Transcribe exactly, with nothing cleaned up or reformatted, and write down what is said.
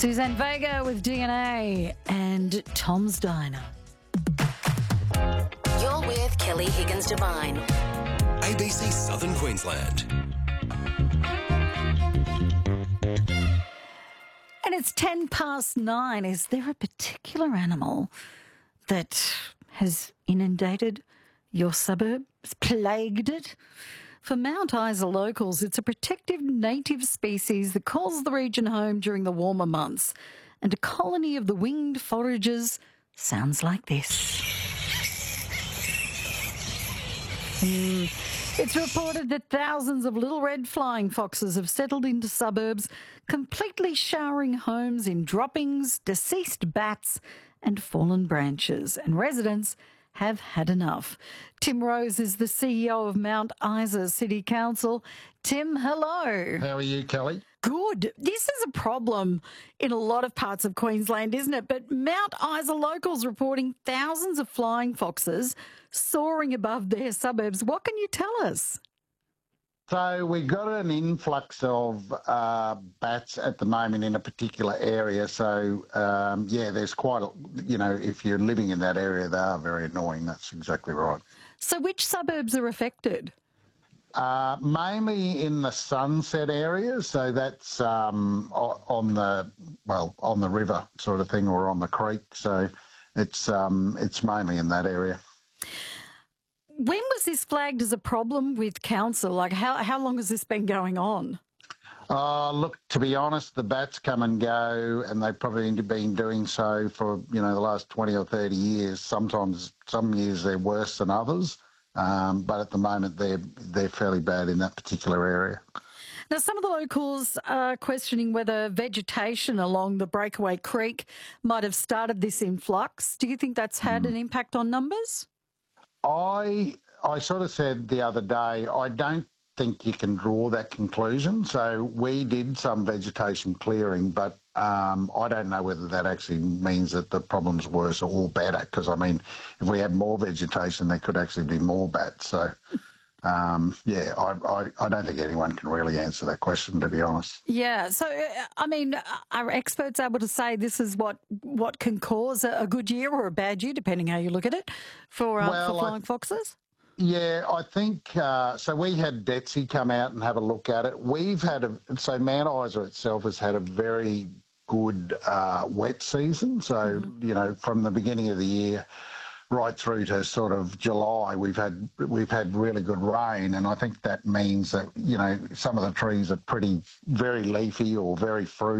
Suzanne Vega with D N A and Tom's Diner. You're with Kelly Higgins Devine. A B C Southern Queensland. And it's ten past nine. Is there a particular animal that has inundated your suburb, has plagued it? For Mount Isa locals, it's a protective native species that calls the region home during the warmer months. And a colony of the winged foragers sounds like this. Mm. It's reported that thousands of little red flying foxes have settled into suburbs, completely showering homes in droppings, deceased bats and fallen branches. And residents have had enough. Tim Rose is the C E O of Mount Isa City Council. Tim, hello. How are you, Kelly? Good. This is a problem in a lot of parts of Queensland, isn't it? But Mount Isa locals reporting thousands of flying foxes soaring above their suburbs. What can you tell us? So we got an influx of uh, bats at the moment in a particular area. So, um, yeah, there's quite a, you know, if you're living in that area, they are very annoying. That's exactly right. So which suburbs are affected? Uh, mainly in the Sunset area. So that's um, on the, well, on the river sort of thing, or on the creek. So it's um, it's mainly in that area. When was this flagged as a problem with council? Like, how, how long has this been going on? Uh, look, to be honest, the bats come and go, and they've probably been doing so for, you know, the last twenty or thirty years. Sometimes, some years they're worse than others, um, but at the moment they're, they're fairly bad in that particular area. Now, some of the locals are questioning whether vegetation along the Breakaway Creek might have started this influx. Do you think that's had mm. an impact on numbers? I I sort of said the other day, I don't think you can draw that conclusion. So we did some vegetation clearing, but um, I don't know whether that actually means that the problem's worse or better, because, I mean, if we had more vegetation, there could actually be more bats. So, um, yeah, I, I, I don't think anyone can really answer that question, to be honest. Yeah. So, I mean, are experts able to say this is what, what can cause a, a good year or a bad year, depending how you look at it, for, uh, well, for flying I, foxes? Yeah, I think, uh, so we had DETSI come out and have a look at it. We've had, a, so Mount Isa itself has had a very good uh, wet season. So, mm-hmm. you know, from the beginning of the year right through to sort of July, we've had we've had really good rain, and I think that means that, you know, some of the trees are pretty very leafy or very fruity.